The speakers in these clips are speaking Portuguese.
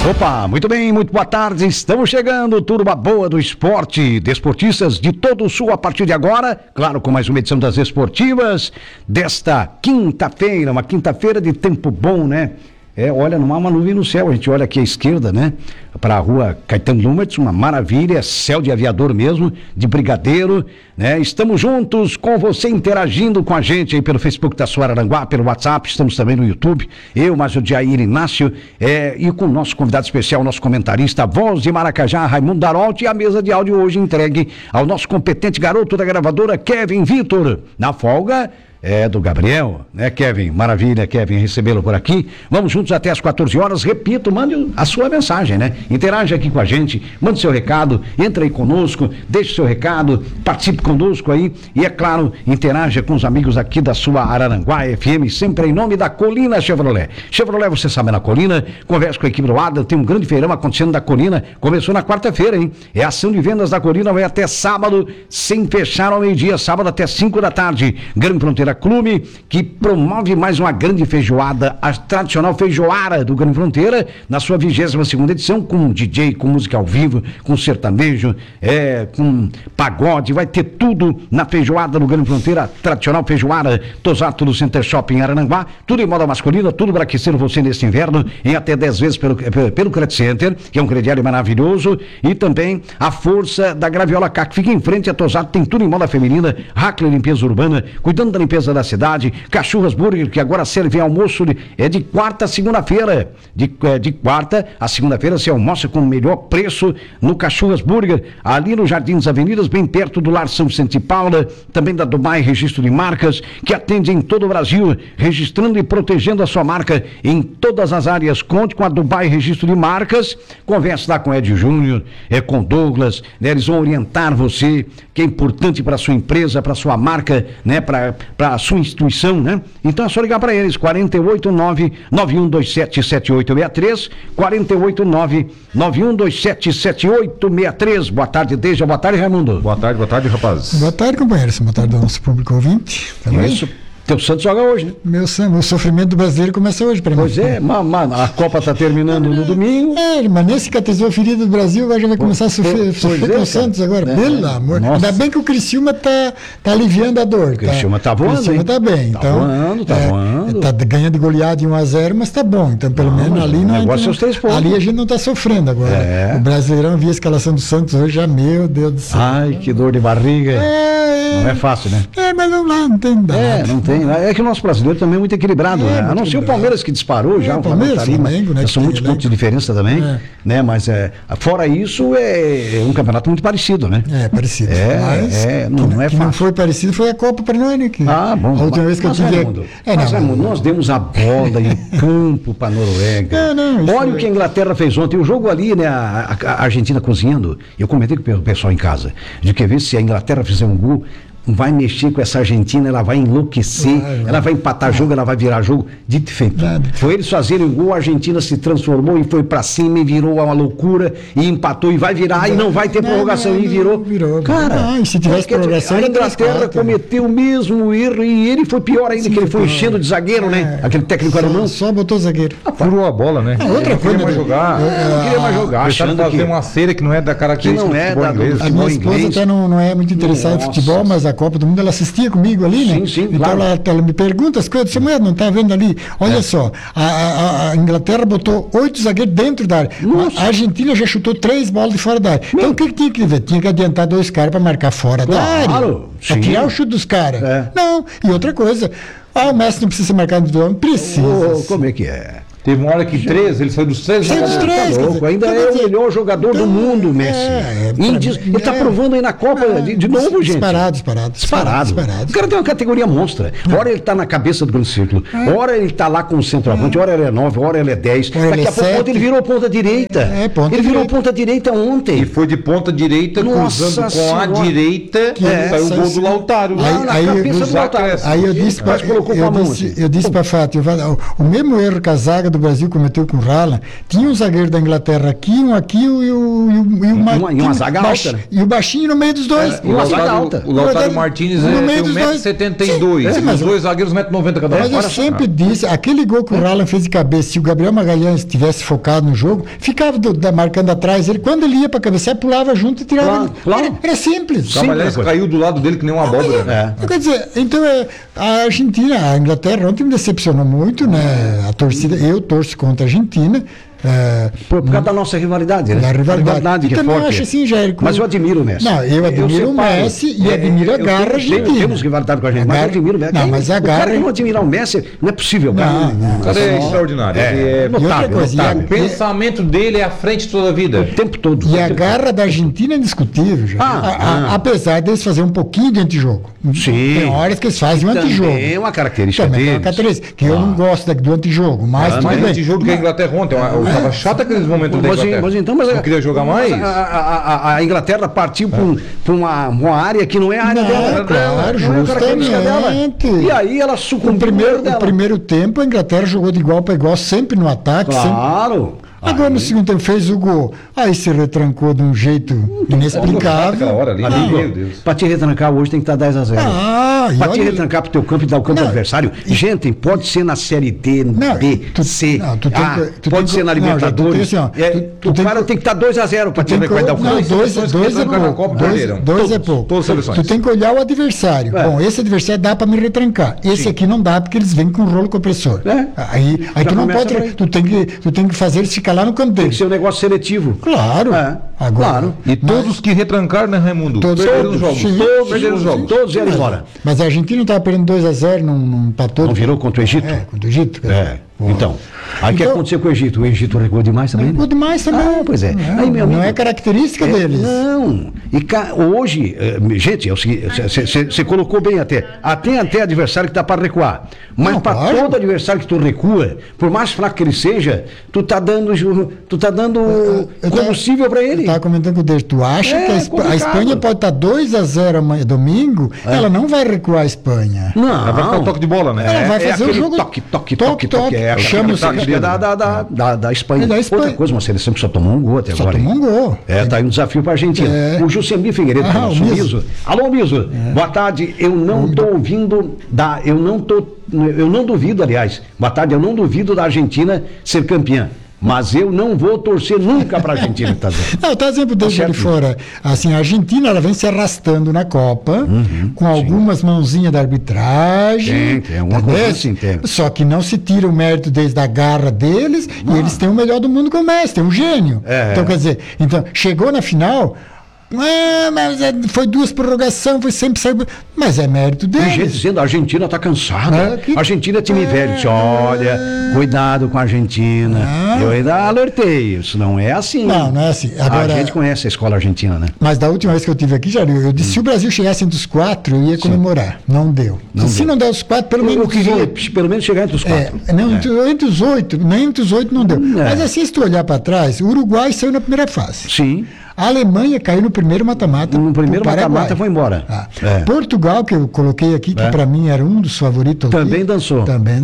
Opa, muito bem, muito boa tarde, estamos chegando, turma boa do esporte, desportistas de todo o sul a partir de agora, claro, com mais uma edição das esportivas desta quinta-feira, uma quinta-feira de tempo bom, né? Olha, não há uma nuvem no céu, a gente olha aqui à esquerda, né? Para a rua Caetano Lumertz, uma maravilha, céu de aviador mesmo, de brigadeiro, né? Estamos juntos com você, interagindo com a gente aí pelo Facebook da sua Araranguá, pelo WhatsApp, estamos também no YouTube, eu, mais o Jair Inácio, e com o nosso convidado especial, nosso comentarista, a voz de Maracajá, Raimundo Darolte, e a mesa de áudio hoje entregue ao nosso competente garoto da gravadora, Kevin Vitor, na folga do Gabriel, né, Kevin? Maravilha, Kevin, recebê-lo por aqui. Vamos juntos até às 14 horas. Repito, mande a sua mensagem, né? Interaja aqui com a gente, mande seu recado, entra aí conosco, deixe seu recado, participe conosco aí e, é claro, interaja com os amigos aqui da sua Araranguá FM, sempre em nome da Colina Chevrolet. Chevrolet, você sabe, na Colina, converse com a equipe do Adler, tem um grande feirão acontecendo da Colina, começou na quarta-feira, hein? É a ação de vendas da Colina, vai até sábado, sem fechar ao meio-dia, sábado até 5 da tarde. Grande Fronteira Clube, que promove mais uma grande feijoada, a tradicional feijoara do Grande Fronteira, na sua 22ª edição, com DJ, com música ao vivo, com sertanejo, com pagode, vai ter tudo na feijoada do Grande Fronteira, tradicional feijoara, Tosato do Center Shopping Araranguá, tudo em moda masculina, tudo para aquecer você neste inverno, em até 10 vezes pelo Credit Center, que é um crediário maravilhoso, e também a força da Graviola K, que fica em frente a Tosato, tem tudo em moda feminina, Hackler Limpeza Urbana, cuidando da limpeza da cidade, Cachorras Burger, que agora serve almoço, de quarta a segunda-feira, de quarta a segunda-feira se almoça com o melhor preço no Cachorras Burger, ali no Jardim das Avenidas, bem perto do Lar São Vicente de Paula, também da Dubai Registro de Marcas, que atende em todo o Brasil, registrando e protegendo a sua marca em todas as áreas. Conte com a Dubai Registro de Marcas, converse lá com Ed Júnior, com Douglas, né? Eles vão orientar você, que é importante para a sua empresa, para a sua marca, né? Para a sua instituição, né? Então é só ligar para eles, 489-9127-7863, 489-9127-7863. Boa tarde, Deja. Boa tarde, Raimundo. Boa tarde, rapaz. Boa tarde, companheiros. Boa tarde ao nosso público ouvinte. Também. Isso. Teu Santos joga hoje, né? Meu sofrimento do brasileiro começa hoje para mim. Pois é, a Copa tá terminando no domingo. Mas nem cicatrizou a ferida do Brasil, agora já vai começar a sofrer com o Santos agora. Pelo amor. Nossa. Ainda bem que o Criciúma tá aliviando a dor. O Criciúma tá voando, Criciúma tá bem. Tá voando. Tá ganhando goleada em 1-0, mas tá bom. Então, pelo menos ali não. Negócio é os 3 pontos. Ali a gente não tá sofrendo agora. O Brasileirão, vi a escalação do Santos hoje, já, meu Deus do céu. Ai, que dor de barriga. Não é fácil, né? Mas vamos lá, não tem nada. Não tem. É que o nosso brasileiro também é muito equilibrado, né? A não ser o Palmeiras que disparou já, o Flamengo, né? São muitos pontos de diferença também, né? Mas fora isso, é um campeonato muito parecido, né? Parecido. Não é fácil. Não foi parecido, foi a Copa Paranaense. Bom. A última vez que eu tive... Raimundo, nós demos a bola em campo para a Noruega. Olha o que a Inglaterra fez ontem. O jogo ali, né? A Argentina cozinhando. Eu comentei com o pessoal em casa. De que ver se a Inglaterra fizer um gol, vai mexer com essa Argentina, ela vai enlouquecer, ela vai empatar jogo, ela vai virar jogo. Dito e feito. Foi eles fazerem o gol, a Argentina se transformou e foi pra cima e virou uma loucura e empatou e vai virar e não vai ter prorrogação e virou. Cara, se tivesse prorrogação, a Inglaterra cometeu o mesmo erro e ele foi pior ainda, que ele foi enchendo de zagueiro, né? Aquele técnico alemão. Só botou zagueiro. Furou a bola, né? Outra coisa. Não queria mais jogar. Achando fazer uma cera que não é da característica do futebol inglês. A minha esposa até não é muito interessada em futebol, mas a Copa do Mundo ela assistia comigo ali, né? Sim, então claro. ela me pergunta as coisas, mulher, não tá vendo ali? Olha só, a Inglaterra botou 8 zagueiros dentro da área. A Argentina já chutou 3 bolas de fora da área. Então o que tinha que ver? Tinha que adiantar 2 caras para marcar fora da área. Para tirar o chute dos caras. Não, e outra coisa, o Messi não precisa ser marcado do homem, precisa. Como é que é? Teve uma hora que 13, ele saiu dos 3. Ainda é o melhor jogador do mundo, Messi. Ele tá provando aí na Copa de novo, gente. Disparado. O cara tem uma categoria monstra. Ora ele tá na cabeça do grande círculo, ora ele tá lá com o centroavante, ora ele é 9, ora ele é 10. Daqui a pouco ele virou ponta direita. Ele virou ponta direita ontem. E foi de ponta direita, cruzando com a direita, saiu o gol do Lautaro. Aí eu disse pra Fátima, o mesmo erro que a zaga do do Brasil cometeu com o Haaland, tinha um zagueiro da Inglaterra aqui, um aqui e uma zaga alta, né? E o baixinho no meio dos dois. O Lautaro Martínez tem 1,72 m. Os dois zagueiros 1,90 m cada um. Mas eu sempre disse, aquele gol que o Haaland fez de cabeça, se o Gabriel Magalhães tivesse focado no jogo, ficava marcando atrás. Quando ele ia para cabecear, pulava junto e tirava. Era simples. O Magalhães caiu do lado dele que nem uma abóbora. Quer dizer, então a Argentina, a Inglaterra ontem me decepcionou muito, né? A torcida, eu torço contra a Argentina. Por causa da nossa rivalidade, né? Da rivalidade que é também forte. acho assim, Jair. Mas eu admiro o Messi. Não, eu admiro o Messi e admiro a garra argentina. Temos rivalidade com a gente, mas eu admiro o Messi. Não, mas a garra... O cara que não admirar o Messi, não é possível. O cara é extraordinário. É notável. O pensamento dele é à frente de toda a vida. O tempo todo. E a garra da Argentina é indiscutível, Jair. Apesar deles fazer um pouquinho de antijogo. Sim. Tem horas que eles fazem um antijogo. É uma característica também deles. É uma característica, que eu não gosto do antijogo, mas tudo mais bem. antijogo que a Inglaterra ontem. Eu tava chato aqueles momentos da Inglaterra. Mas não queria jogar mais? A Inglaterra partiu para uma área que não é a área dela. Claro, justamente. E aí ela sucumbiu. O primeiro tempo a Inglaterra jogou de igual para igual, sempre no ataque. Claro. Agora no segundo tempo fez o gol, aí se retrancou de um jeito inexplicável. Para te retrancar hoje tem que estar 10-0. Para te retrancar pro teu campo e dar o campo do adversário. Gente, pode ser na Série D, B, C, pode ser na Libertadores. O cara tem que estar 2-0 para te dar o campo. 2 é pouco. Tu tem que olhar o adversário. Bom, esse adversário dá para me retrancar. Esse aqui não dá porque eles vêm com rolo compressor. Aí tu não pode. Tu tem que fazer ele ficar lá no campo dele. Tem que ser um negócio seletivo. Claro. Claro. E todos que retrancaram, né, Raimundo? Perderam os jogos. Perderam os jogos. Todos vieram embora. Mas a Argentina estava perdendo 2-0, não empatou. Não virou contra o Egito? Contra o Egito. Então, aí o que aconteceu com o Egito? O Egito recuou demais também? Recuou demais também. Pois é. Aí, meu amigo, não é característica deles. Não. E hoje, gente, é o seguinte, você colocou bem até adversário que dá para recuar. Mas para todo adversário que tu recua, por mais fraco que ele seja, tu tá dando combustível para ele. Eu estava comentando com o Deus, tu acha que a Espanha pode estar 2-0 amanhã, domingo, ela não vai recuar a Espanha. Não. Ela vai ficar o toque de bola, né? Ela vai fazer o jogo... Toque. Chama da Espanha. Outra coisa, uma seleção que só tomou um gol até agora. Só tomou um gol. Tá aí um desafio para a Argentina. O Jusemir Figueiredo, nosso Miso. Alô, Miso. Boa tarde. Eu não estou ouvindo eu não duvido, aliás. Boa tarde, eu não duvido da Argentina ser campeã. Mas eu não vou torcer nunca para a Argentina, tá dizendo? Não, tá dizendo desde ali fora. Assim, a Argentina ela vem se arrastando na Copa, com algumas mãozinhas da arbitragem. Tem alguma coisa assim, tem. Só que não se tira o mérito desde a garra deles, e eles têm o melhor do mundo com o Messi, tem um gênio. Então, quer dizer, chegou na final. Mas foi 2 prorrogações, foi sempre saiu. Mas é mérito deles. Tem gente dizendo a Argentina está cansada. A Argentina é time velho. Olha, cuidado com a Argentina. Eu ainda alertei. Isso não é assim. Não é assim. Agora, a gente conhece a escola argentina, né? Mas da última vez que eu estive aqui, Jair, eu disse: se o Brasil chegasse entre os 4, eu ia comemorar. Não deu. Se não der os 4, pelo menos. Eu queria pelo menos chegar entre os 4. Entre os 8, nem entre os 8 não deu. Mas assim, se tu olhar para trás, o Uruguai saiu na primeira fase. Sim. A Alemanha caiu no primeiro mata-mata. No primeiro mata-mata foi embora. Portugal, que eu coloquei aqui, que para mim era um dos favoritos. Também dançou.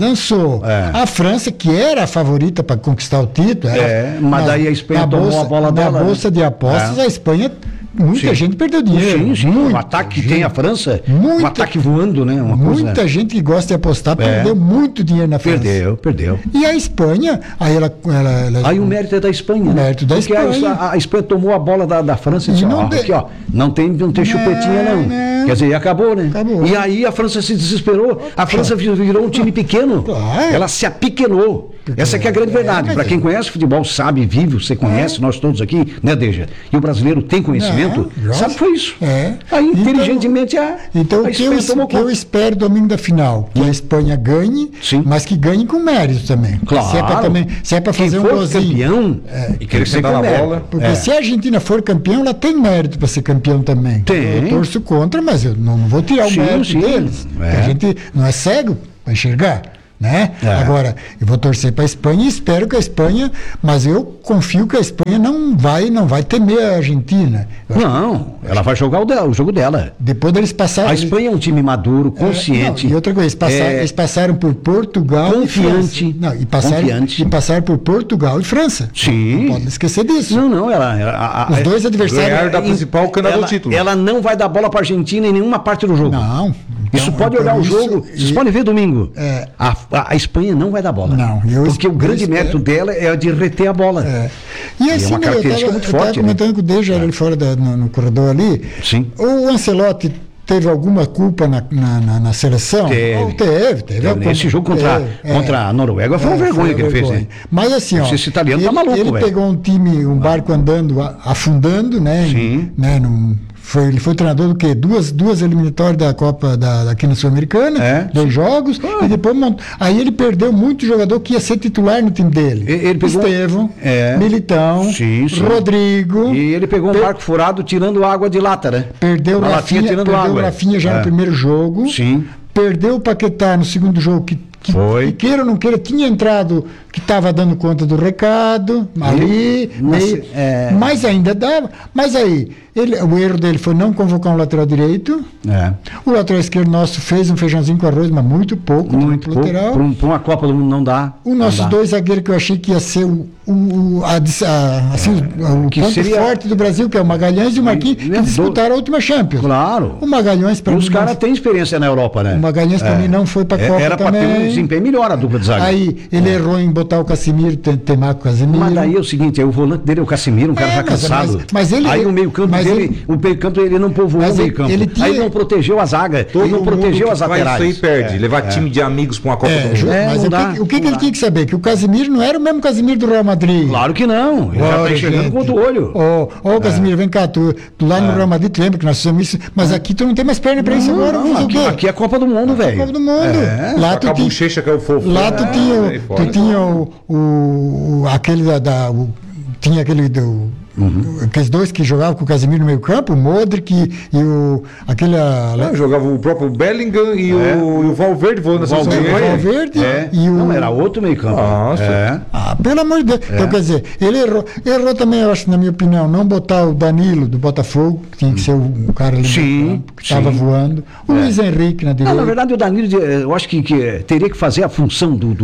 A França, que era a favorita para conquistar o título. Mas daí a Espanha tomou a bola dela. Na bolsa de apostas, a Espanha... Muita gente perdeu dinheiro. Sim. O ataque que tem a França, um ataque voando, né? Muita gente que gosta de apostar perdeu muito dinheiro na França. Perdeu. E a Espanha, aí ela aí o mérito é da Espanha. O mérito da Espanha. A Espanha tomou a bola da França e disse: não tem chupetinha, não. Quer dizer, acabou, né? E aí a França se desesperou. A França virou um time pequeno. Ela se apequenou. Essa que é a grande verdade. Para quem conhece futebol, sabe, vive, você conhece, nós todos aqui, né, Deja? E o brasileiro tem conhecimento, sabe que foi isso. Aí, inteligentemente, então, o que eu espero domingo da final? Que a Espanha ganhe, mas que ganhe com mérito também. Claro. Se é para fazer um golzinho. Campeão, e querer sentar na bola. Porque se a Argentina for campeão, ela tem mérito para ser campeão também. Eu torço contra, mas eu não vou tirar o mérito deles. A gente não é cego para enxergar. né? Agora, eu vou torcer para a Espanha e espero que a Espanha, mas eu confio que a Espanha não vai temer a Argentina. Não, ela vai jogar o jogo dela. Depois deles passarem... A Espanha é um time maduro, consciente. E outra coisa, eles passaram por Portugal confiante, e França. E passaram por Portugal e França. Sim. Não pode esquecer disso. Não, os dois adversários... Ganharam da principal candidato ao título. Ela não vai dar bola para a Argentina em nenhuma parte do jogo. Não. Isso pode olhar o jogo, vocês podem ver domingo. A Espanha não vai dar bola. Não, porque o grande mérito dela é de reter a bola. E assim, é uma característica muito forte. Eu estava comentando com o Deja ali fora no corredor ali. Sim. O Ancelotti teve alguma culpa na seleção? Teve. Nesse jogo contra a Noruega foi uma vergonha que ele fez. Né? Mas assim, esse italiano tá maluco, ele pegou um barco andando, afundando, né? Sim. Ele foi treinador do quê? Duas eliminatórias da Copa aqui na Sul-Americana, 2 jogos, e depois aí ele perdeu muito jogador que ia ser titular no time dele. Ele pegou, Estevão, Militão, sim. Rodrigo. E ele pegou um barco furado tirando água de lata, né? Perdeu o Rafinha já no primeiro jogo. Sim. Perdeu o Paquetá no segundo jogo, que queira ou não queira, tinha entrado, que estava dando conta do recado, ali, mas ainda dava. Mas aí, o erro dele foi não convocar um lateral direito. O lateral esquerdo nosso fez um feijãozinho com arroz, mas muito pouco. Lateral. Para uma Copa do Mundo não dá. O nosso 2 zagueiros que eu achei que ia ser o ponto forte do Brasil, que é o Magalhães e o Marquinhos, que disputaram a última Champions. Claro. O Magalhães, para mim... Os caras têm experiência na Europa, né? O Magalhães, para mim, não foi para a Copa era também. Era para ter um desempenho melhor a dupla de zaga. Aí, ele errou em botar o Casemiro, temar com o Casemiro. Mas daí é o seguinte, o volante dele é o Casemiro, um cara já cansado. Aí o meio-campo dele, ele não povoou o meio-campo. Aí não protegeu a zaga, ele não protegeu as laterais. Isso aí perde, levar time de amigos para uma Copa do Mundo. Mas o que ele tinha que saber? Que o Casemiro não era o mesmo Casemiro do Real Madrid. Claro que não, ele já está enxergando com outro olho. Ô, Casemiro, vem cá, tu lá no Real Madrid, tu lembra que nós fizemos isso, mas aqui tu não tem mais perna para isso agora. Aqui é a Copa do Mundo, velho. Copa do Mundo. Lá tu tinha... bochecha que é o fofo. Lá tu tinha aquele tinha aquele aqueles dois que jogavam com o Casemiro no meio campo, o Modric e jogava o próprio Bellingham e o Valverde voando na seleção. Valverde Não, era outro meio campo. Pelo amor de Deus. Então, quer dizer, ele errou também, eu acho, na minha opinião, não botar o Danilo do Botafogo, que tinha que ser o cara ali que estava voando, o Luiz Henrique na direita. Na verdade, o Danilo, eu acho que teria que fazer a função do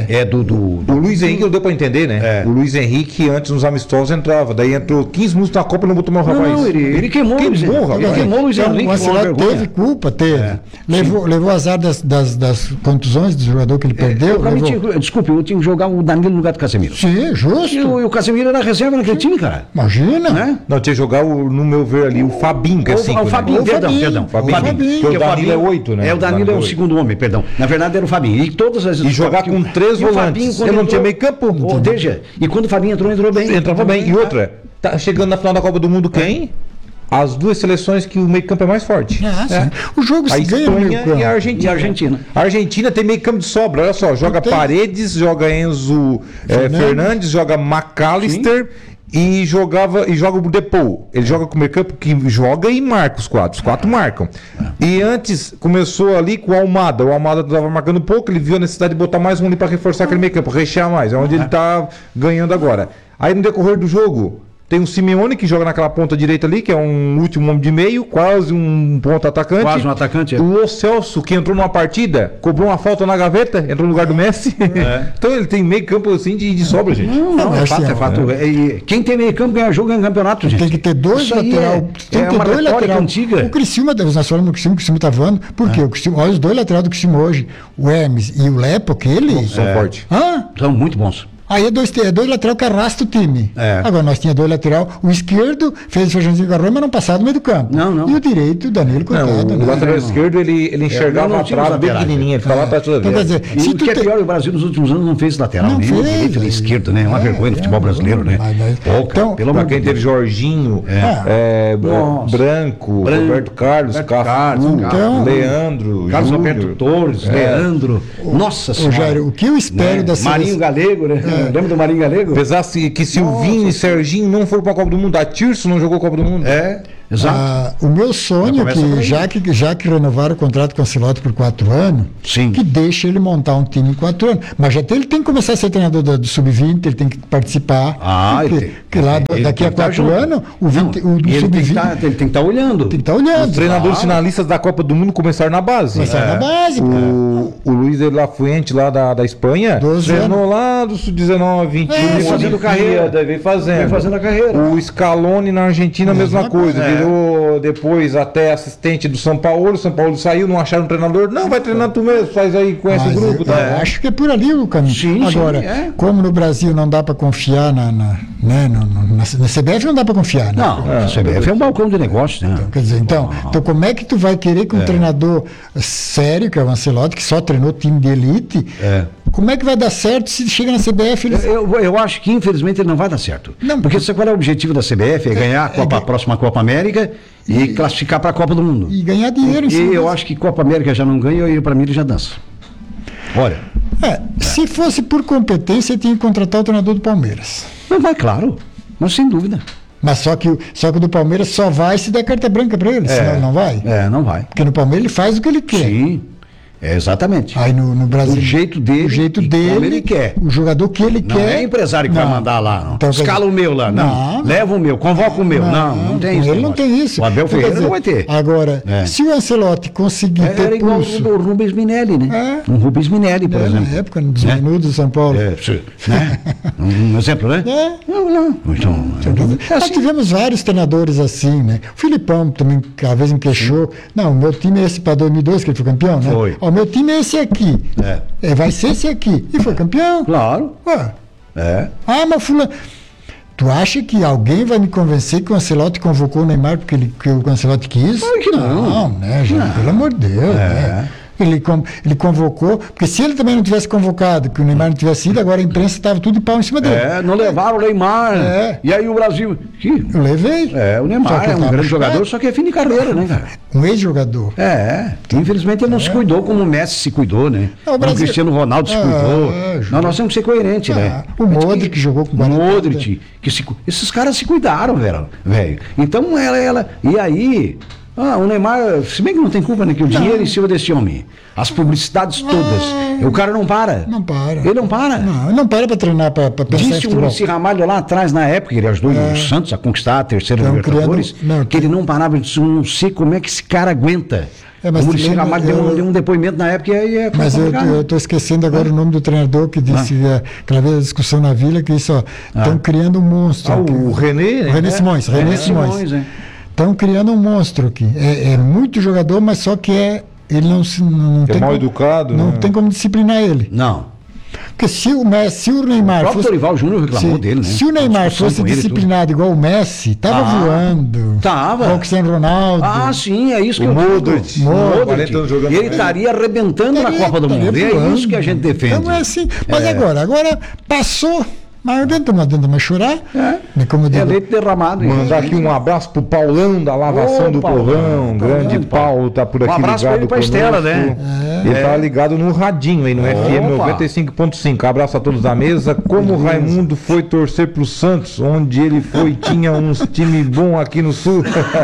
Luiz Henrique, não deu para entender, né? O Luiz Henrique, antes nos amistosos, entrava, daí entrou 15 minutos na Copa e não botou mais o rapaz. Não, ele queimou o Luiz Henrique. O Ancelotti teve culpa, levou azar das contusões do jogador que ele perdeu. Desculpe, eu tinha que jogar o Danilo no lugar do Casemiro. Sim, justo. E o Casemiro era reserva naquele time, cara. Imagina. Né? Não, tinha que jogar, no meu ver ali, o Fabinho, que é 5. O Fabinho, perdão. Porque o Danilo é 8, né? O Danilo é o segundo homem, perdão. Na verdade era o Fabinho. E jogar com 3 volantes. Ele não tinha meio campo. E quando o Fabinho entrou bem. Entrava bem. E outra, tá chegando na final da Copa do Mundo quem? As duas seleções que o meio campo é mais forte. O jogo se ganha no meio campo. E a Argentina. A Argentina tem meio campo de sobra. Olha só, joga Paredes, joga Enzo Fernandes, joga McAllister. E joga o Depou. Ele joga com o meio campo que joga e marca os 4. Os 4 marcam. E antes começou ali com o Almada. O Almada estava marcando pouco, ele viu a necessidade de botar mais um ali para reforçar aquele meio campo, rechear mais. É onde ele está ganhando agora. Aí no decorrer do jogo, tem o Simeone que joga naquela ponta direita ali, que é um último homem de meio, quase um ponto atacante. Quase um atacante. O Lo Celso, que entrou numa partida, cobrou uma falta na gaveta, entrou no lugar do Messi. Então ele tem meio campo assim de sobra, gente. Não, é fato. Quem tem meio campo ganha jogo, ganha campeonato, gente. Tem que ter 2 lateral. Tem que ter 2 lateral antiga. O Criciúma, nós falamos do Criciúma tá voando. Por quê? Olha os 2 laterais do Criciúma hoje. O Hermes e o Lepo, são fortes. São muito bons. Aí é 2 lateral que arrasta o time. Agora nós tínhamos 2 lateral. O esquerdo fez o feijãozinho com arroz, mas não passava no meio do campo. Não. E o direito, o Danilo, coitado. O lateral esquerdo, ele enxergava a trave bem pequenininha. Ele ficava lá atrás toda vez. Quer dizer, e o que é pior, o Brasil nos últimos anos não fez lateral. Nem o direito nem esquerdo, né? É uma vergonha do futebol brasileiro, né? Então, pelo amor de Deus. Teve Jorginho, Branco, Roberto Carlos, Leandro, Carlos Alberto Torres, Leandro. Nossa Senhora. Jair, o que eu espero da seleção? Marinho Galego, né? Lembra do Marinho Galego? Apesar que Silvinho e Serginho não foram para a Copa do Mundo, a Tirso não jogou a Copa do Mundo. Exato. O meu sonho é começa que, já que renovaram o contrato com o Ancelotti por 4 anos, Sim. que deixe ele montar um time em 4 anos. Mas ele tem que começar a ser treinador do Sub-20, ele tem que participar. Porque lá daqui a 4 anos, o Sub-20... Ele tem que estar olhando. Tem que estar olhando. Os treinadores finalistas da Copa do Mundo começaram na base. Começaram na base. O Luiz de la Fuente, lá da Espanha, 12 treinou lá do Sub-19, 21, fazendo carreira. Veio fazendo a carreira. O Scaloni na Argentina, a mesma coisa. Virou depois até assistente do São Paulo. O São Paulo saiu, não acharam um treinador. Não, vai treinar tu mesmo, faz aí, conhece o grupo. Eu acho que é por ali o caminho. Sim, agora, como no Brasil não dá para confiar na CBF, não dá para confiar. Né? Não, a CBF é um balcão de negócio, né? Quer dizer, então como é que tu vai querer que um treinador sério, que é o Ancelotti, que só treinou time de elite, como é que vai dar certo se chega na CBF? Eu acho que infelizmente ele não vai dar certo. Não, porque qual é o objetivo da CBF? É ganhar a próxima Copa América e classificar para a Copa do Mundo. E ganhar dinheiro em cima E eu disso. acho que Copa América já não ganha e para mim ele já dança. Olha. Se fosse por competência, tinha que contratar o treinador do Palmeiras. Não vai, claro. Mas sem dúvida. Mas só que o do Palmeiras só vai se der carta branca para ele, senão ele não vai. Não vai. Porque no Palmeiras ele faz o que ele quer. Sim. Exatamente. Aí no Brasil. O jeito dele, como ele quer. O jogador que ele Não quer. é empresário que vai mandar lá, não. Então, Escala o meu lá, não. Leva o meu, convoca o meu. Não tem isso. Ele não tem isso. O Abel Ferreira não vai ter. Agora, se o Ancelotti conseguir ter era igual pulso... o Rubens Minelli, né? Um Rubens Minelli, por exemplo. Na época, dos minutos do São Paulo. Né? Um exemplo, né? Não. Então, Nós tivemos vários treinadores assim, né? O Filipão também, às vezes, me queixou. Não, o meu time é esse para 2002, que ele foi campeão, né? Foi. O meu time é esse aqui. Vai ser esse aqui. E foi campeão. Claro. Mas fulano... Tu acha que alguém vai me convencer que o Ancelotti convocou o Neymar porque o Ancelotti quis? Claro que não. Não, né, gente? Pelo amor de Deus, né? Ele convocou, porque se ele também não tivesse convocado, que o Neymar não tivesse ido, agora a imprensa estava tudo de pau em cima dele. Não levaram o Neymar. E aí o Brasil... Eu levei. O Neymar é um grande jogador, só que é fim de carreira, né, cara? Um ex-jogador. Infelizmente ele não se cuidou como o Messi se cuidou, né? O Como o Cristiano Ronaldo se cuidou. Nós temos que ser coerentes, né? O Modric que jogou com o Modric, esses caras se cuidaram, velho. Então e aí... o Neymar, se bem que não tem culpa, né? Que o dinheiro em cima desse homem. As publicidades todas. O cara não para. Não para. Ele não para. Não, ele não para treinar para pensar em Disse o futebol. Muricy Ramalho lá atrás, na época, que ele ajudou o Santos a conquistar a terceira Libertadores, que ele não parava, eu não sei como é que esse cara aguenta. O Muricy Ramalho deu um depoimento na época e é mas eu estou esquecendo agora o nome do treinador que disse, aquela vez a discussão na Vila, que disse, estão criando um monstro. O René? O René Simões. René Simões. Estão criando um monstro aqui. É muito jogador, mas só que ele não tem mal educado. Não tem como disciplinar ele. Não. Porque se o Neymar. O próprio Dorival Júnior reclamou dele, né? Se o Neymar fosse disciplinado igual o Messi, estava voando. Tava. Igual o Cristiano Ronaldo. Sim, é isso que o eu Modric. Ele estaria arrebentando na Copa do Mundo. E é isso que a gente defende. Então é assim. Mas agora passou. Mas não adianta mais chorar. Como leite derramado. Mandar aqui um abraço pro Paulão da Lavação do Povão. Grande Paulo, tá por aqui ligado. Um abraço pra ele, pra Estela, né? Ele tá ligado no radinho aí, no FM 95.5. Abraço a todos da mesa. Como o Raimundo foi torcer pro Santos, onde ele foi, tinha uns time bom aqui no Sul.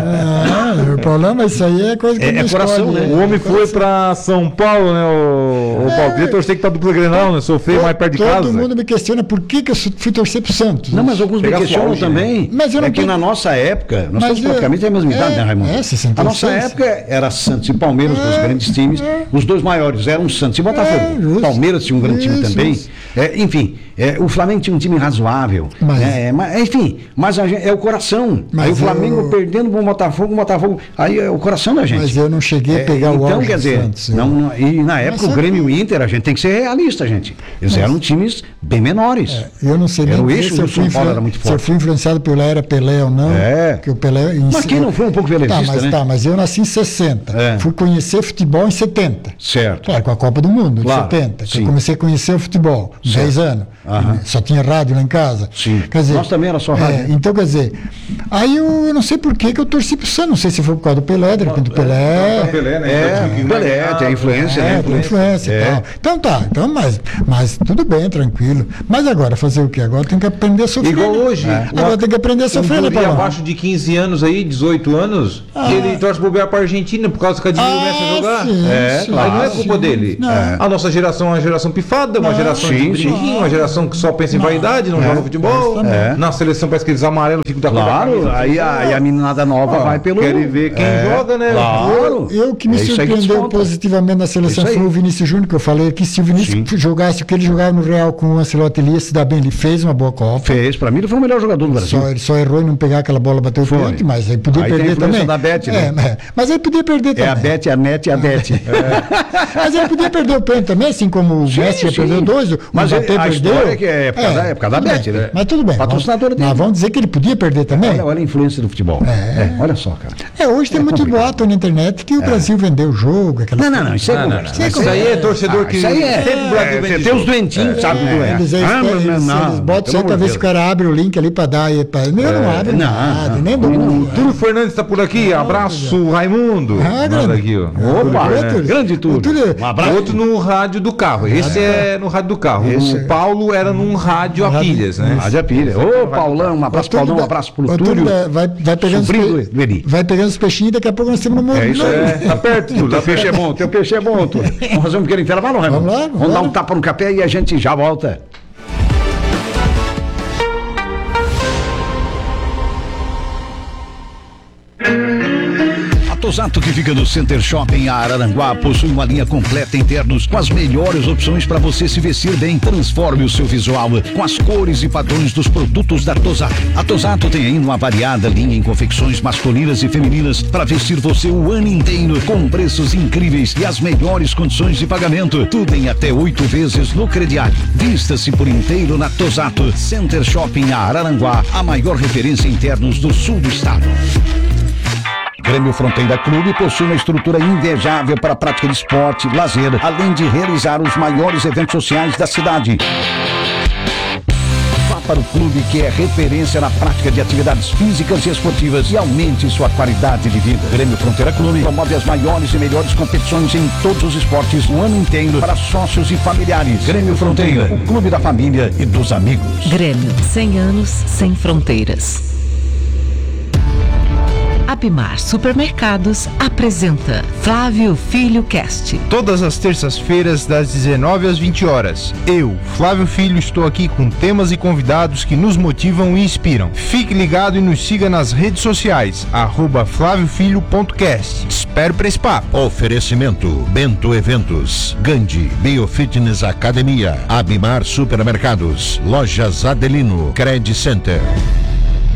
O problema, isso aí é coisa que é coração, né? O homem foi pra São Paulo, né? O Paulo, queria torcer que tá dupla Grenal, né? Sofrer mais perto de casa. Todo mundo me questiona por que eu fui torcer pro Santos. Não, mas alguns me questionam também. Mas que na nossa época, nós temos praticamente a mesma idade, né, Raimundo? A nossa época era Santos e Palmeiras, os grandes times. Os dois maiores eram Santos e Botafogo. Palmeiras tinha um grande time também. Enfim, o Flamengo tinha um time razoável. Enfim, mas é o coração. Aí o Flamengo perdendo pro Botafogo, aí é o coração da gente. Mas eu não cheguei a pegar o auge do Santos. E na época o Grêmio e o Inter, a gente tem que ser realista, gente. Eles eram times bem menores. Eu não sei nem se eu fui influenciado pela era Pelé ou não. Que o Pelé mas quem não foi um pouco velejista, né? Mas eu nasci em 60. Fui conhecer futebol em 70. Certo. Com a Copa do Mundo, em 70. Sim. Eu comecei a conhecer o futebol, 10 anos. Só tinha rádio lá em casa. Sim. Quer dizer, Nós também era só rádio. Então, quer dizer, aí eu não sei por que eu torci pro Santos, não sei se foi por causa do Pelé, de repente o Pelé... Pelé, né? Pelé, tem a influência, né? Tem influência e tal. Então tá, mas tudo bem, tranquilo. Mas agora, fazer o quê? Agora tem que aprender a sofrer. Igual hoje. Agora tem que aprender a sofrer, né, Paulo? Paulo? Abaixo de 15 anos aí, 18 anos, ele torce pro bobear pra Argentina por causa que a Messi a jogar. Sim, Aí não é culpa dele. A nossa geração é uma geração pifada, uma geração de brinquinho, uma geração que só pensa em vaidade, não joga futebol. Na seleção parece que eles amarelos ficam da cor da Claro, camisa. aí a meninada nova vai pelo... Querem ver quem joga, né? Claro. Eu que me É isso aí que surpreendeu desconta. positivamente na seleção É isso aí. foi o Vinícius Júnior, que eu falei aqui. Se o Vinícius jogasse o que ele jogava no Real com o Ancelotti, ele ia se dar bem. Ele fez uma boa Copa. Fez, pra mim ele foi o melhor jogador do Brasil. Ele só errou em não pegar aquela bola, bater o Foi. pênalti, mas aí podia Aí tem a perder influência também. da Beth, né? Mas aí podia perder também. É a Beth, a Net e a Det. Mas ele podia perder o pênalti também, assim como o Messi sim. perdeu 2, o Mas Mbappé a perdeu. história é que é por causa da tudo Bet, bem. né? Mas tudo bem. Patrocinadora dele. Mas vamos dizer que ele podia perder também. Olha a influência do futebol. Olha só, cara. Hoje tem muito boato na internet que o Brasil vendeu o jogo. Aquela Não, isso é conversa. Isso aí é torcedor que Isso aí sempre o Brasil vende tem os jogo. doentinhos, sabe? Eles botam isso aí pra ver se o cara abre o link ali pra dar. Eu não abro nada, nem dou. Túlio Fernandes está por aqui, abraço Raimundo. Grande. Aqui, ó. Opa, Túlio. grande Túlio. Um abraço. Outro no rádio do carro. Esse é no rádio do carro. O Paulo era num rádio a pilhas, né? Rádio a pilha. Ô, Paulão, um abraço, Paulão, um abraço pro Túlio. Vai pegando sobrinho do Eri. vai pegando os peixinhos e daqui a pouco nós temos no mundo. É isso aí. Tá perto, Túlio. Teu peixe é bom, Túlio. Vamos fazer um pequeno intervalo, Raimundo? Vamos lá, Vamos dar um tapa no café e a gente já volta. A Tosato, que fica no Center Shopping Araranguá, possui uma linha completa em ternos com as melhores opções para você se vestir bem. Transforme o seu visual com as cores e padrões dos produtos da Tosato. A Tosato tem ainda uma variada linha em confecções masculinas e femininas para vestir você o ano inteiro, com preços incríveis e as melhores condições de pagamento. Tudo em até 8 vezes no crediário. Vista-se por inteiro na Tosato. Center Shopping Araranguá, a maior referência em ternos do sul do estado. Grêmio Fronteira Clube possui uma estrutura invejável para a prática de esporte, lazer, além de realizar os maiores eventos sociais da cidade. Vá para o clube que é referência na prática de atividades físicas e esportivas e aumente sua qualidade de vida. Grêmio Fronteira Clube promove as maiores e melhores competições em todos os esportes o ano inteiro para sócios e familiares. Grêmio Fronteira, o clube da família e dos amigos. Grêmio, 100 anos sem fronteiras. Abimar Supermercados apresenta Flávio Filho Cast. Todas as terças-feiras, das 19 às 20 horas. Eu, Flávio Filho, estou aqui com temas e convidados que nos motivam e inspiram. Fique ligado e nos siga nas redes sociais, @flaviofilho.cast. Espero para esse papo. Oferecimento Bento Eventos, Gandhi Biofitness Academia, Abimar Supermercados, Lojas Adelino, Credit Center.